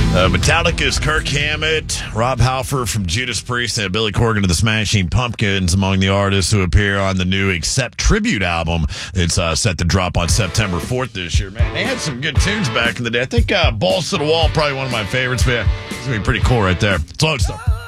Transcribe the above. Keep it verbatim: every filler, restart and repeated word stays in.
Uh, Metallica's Kirk Hammett, Rob Halford from Judas Priest, and Billy Corgan of the Smashing Pumpkins among the artists who appear on the new Accept tribute album. It's uh, set to drop on September fourth this year. Man, they had some good tunes back in the day. I think uh, Balls to the Wall, probably one of my favorites, but yeah, it's going to be pretty cool right there. It's load stuff.